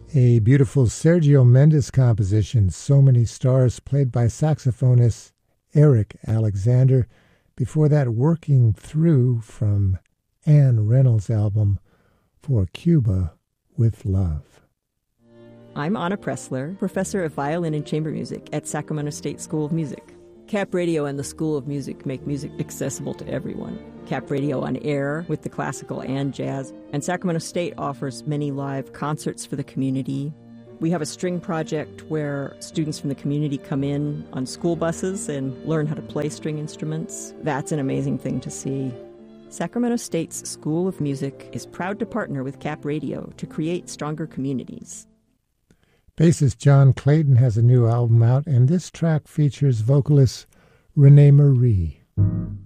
A beautiful Sergio Mendes composition, So Many Stars, played by saxophonist Eric Alexander. Before that, Working Through from Anne Reynolds' album For Cuba with Love. I'm Anna Pressler, professor of violin and chamber music at Sacramento State School of Music. Cap Radio and the School of Music make music accessible to everyone. Cap Radio on air with the classical and jazz, and Sacramento State offers many live concerts for the community. We have a string project where students from the community come in on school buses and learn how to play string instruments. That's an amazing thing to see. Sacramento State's School of Music is proud to partner with Cap Radio to create stronger communities. Bassist John Clayton has a new album out, and this track features vocalist Renee Marie.